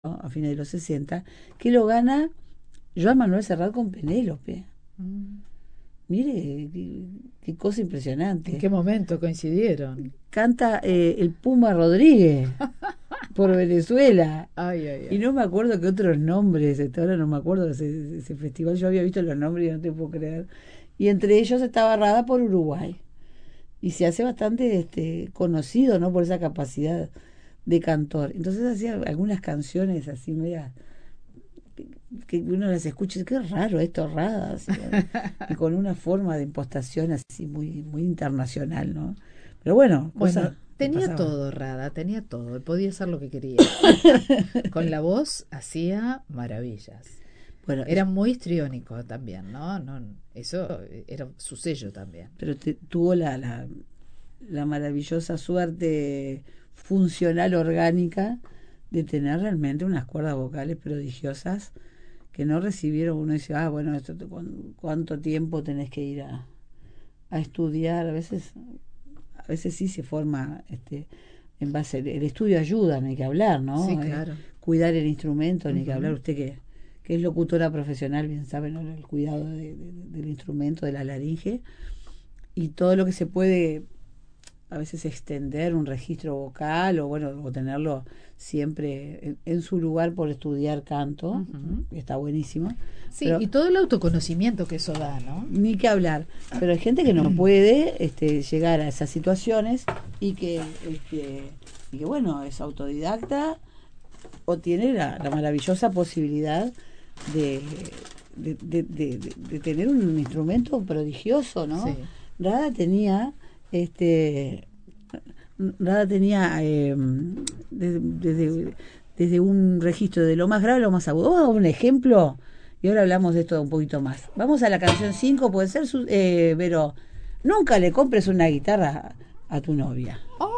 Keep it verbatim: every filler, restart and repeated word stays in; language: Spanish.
¿no? A fines de los sesenta, que lo gana Joan Manuel Serrat con Penélope. Mm. Mire, qué, qué cosa impresionante. ¿En qué momento coincidieron? Canta eh, el Puma Rodríguez por Venezuela. Ay, ay, ay. Y no me acuerdo qué otros nombres, hasta ahora no me acuerdo de ese, ese festival. Yo había visto los nombres y no te puedo creer. Y entre ellos estaba Rada por Uruguay. Y se hace bastante este, conocido, ¿no? Por esa capacidad de cantor. Entonces hacía algunas canciones así medias que uno las escucha y dice, qué raro esto, Rada, así, y con una forma de impostación así muy muy internacional, ¿no? Pero bueno, bueno tenía todo, Rada, tenía todo, podía hacer lo que quería. Con la voz hacía maravillas. Bueno, era muy histriónico también, ¿no? no eso era su sello también. Pero te, tuvo la, la, la maravillosa suerte funcional orgánica de tener realmente unas cuerdas vocales prodigiosas que no recibieron. Uno dice, ah, bueno, esto te, ¿cuánto tiempo tenés que ir a, a estudiar? A veces a veces sí se forma este en base, el, el estudio ayuda, no hay que hablar, ¿no? Sí, claro. Eh, cuidar el instrumento, no hay uh-huh. que hablar. Usted que, que es locutora profesional, bien sabe, ¿no? El cuidado de, de, del instrumento, de la laringe, y todo lo que se puede a veces extender un registro vocal o bueno, o tenerlo siempre en, en su lugar por estudiar canto, uh-huh. está buenísimo. Sí, pero, y todo el autoconocimiento que eso da, ¿no? Ni que hablar, pero hay gente que no puede este, llegar a esas situaciones y que, este, y que bueno, es autodidacta o tiene la, la maravillosa posibilidad de, de, de, de, de, de tener un instrumento prodigioso, ¿no? Sí. Rada tenía este Rada tenía eh, desde, desde, desde un registro de lo más grave a lo más agudo. Vamos a dar un ejemplo y ahora hablamos de esto un poquito más. Vamos a la canción cinco, puede ser, su, eh, pero nunca le compres una guitarra a, a tu novia. Oh,